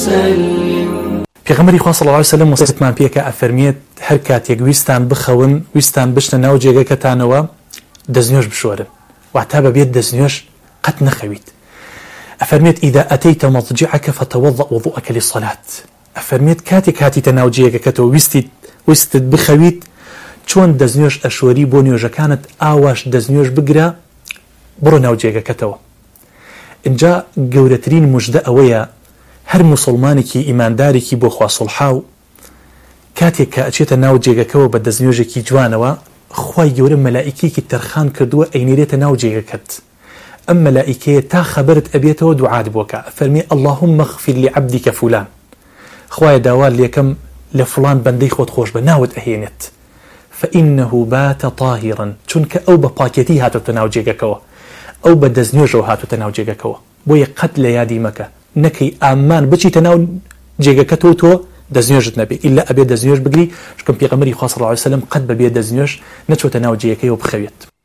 وسلم. پێغەمبەری خوا صلی الله علیه و سلم وصیتمان پێکە ئەفەرمێت هەر کاتێک ویستان بخەون ویستان بشنە ناو جێگەکەتانەوە دەستنوێژ بشۆرن واتە بەبێت دەستنوێژ قەت نەخەویت. ئەفەرمێت ئیدا ئەتەیتە مەضجعەکە فتەوەضە وضوءەکە للصەلات. ئەفەرمێت کاتێک هاتیتە ناو جێگەکەتەوە ویستت بخەویت چۆن دەستنوێژ ئەشۆری بۆ نوێژەکانت ئاواش دەستنوێژ بگرە بڕۆ ناو جێگەکەتەوە. اینجا گەورەترین موژدە ئەوەیە هەر موسڵمانێکی ئیماندارێکی بۆ خوا سڵحاو کاتێک کە ئەچێتە ناو جێگەکەەوە بە دەستنوێژێکی جوانەوە خوای گەورە مەلائیکێکی تەرخان کردووە ئەینێرێتە ناو جێگەکەت. ئەم مەلائیکەیە تا خەبەرت ئەبێتەوە دوعات بۆکە فەرمی اللهم اغفر لعبدك فلان. خوای داوا لێکەم لە فلان بەندەی خۆت خۆش بە ناوت ئەهێنێت فإنه بات طاهرا چونکە ئەو بە پاکێتی هاتوتە ناو جێگەکەوە ئەو بە دەستنوێژەوە هاتوتە ناو جێگەکەوە بۆیە قەت لە یادی مەکە نەکەی ئامان بچیتە ناو جێگەکەتەوە تۆ دەستنوێژت نەبێ ئیلا ئەبێ دەستنوێژ بگری چکەم پێغەمبەری خوا صلی الله علیه و سلم قەت بەبێ دەستنوێژ نەچۆتە ناو جێگەکەیەوە بخەوێت.